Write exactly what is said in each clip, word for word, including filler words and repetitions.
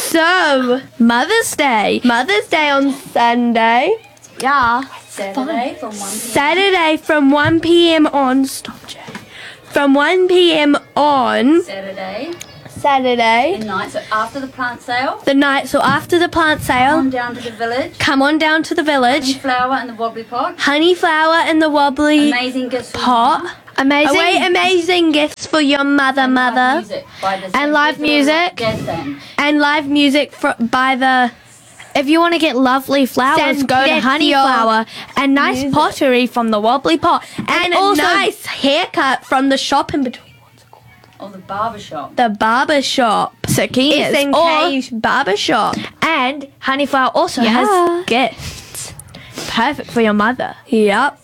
So, Mother's Day. Mother's Day on Sunday. Yeah. Saturday from one p.m. Saturday from one p.m. on. Stop, Jay. From one p.m. on Saturday. Saturday. And night. So after the plant sale, The night, so after the plant come sale, down to the village. come on down to the village. Flower and the wobbly pot. Honey flower and the wobbly Amazing gifts for pot. Mama. Amazing. Away amazing gifts for your mother, And live mother. music by the And live Digital music. Jazz band. And live music fr- by the If you want to get lovely flowers, Send go to gifts Honey your Flower and nice music. pottery from the Wobbly Pot. and, also a nice haircut from the shop in between. Or the barber shop. The barber shop. Sakinas. It's in Or- Kay's barber shop. And Honey Flower also Yeah. has gifts. Perfect for your mother. Yep.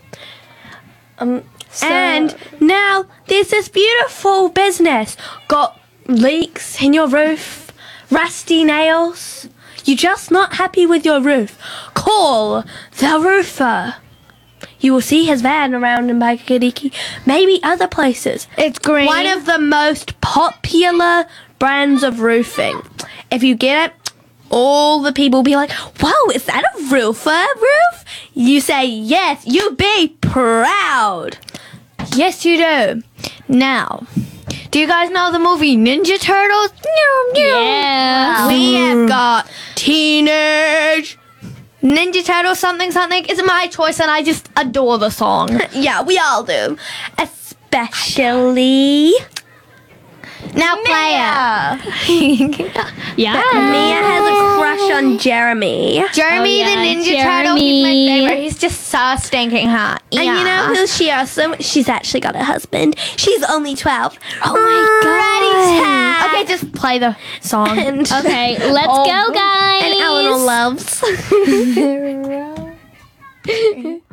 Um, and now there's this beautiful business. Got leaks in your roof, rusty nails. You're just not happy with your roof. Call the roofer. You will see his van around in Baikadiki, maybe other places. It's green. One of the most popular brands of roofing. If you get it, all the people will be like, whoa, is that a roofer roof? You say, yes, you be proud. Yes, you do. Now, do you guys know the movie Ninja Turtles? Yeah. We have got Teenage. Ninja Turtles something something. It's my choice and I just adore the song. Yeah, we all do. Especially Now play it. Yeah. Mia has a crush on Jeremy. Jeremy Oh, yeah, the Ninja Turtle, he's my Jeremy. favorite. He's just so stinking hot. And you know who she also? She's actually got a husband. She's only twelve. Oh my god. Ready, Okay, just play the song. And, Okay, let's go, guys. and Eleanor loves.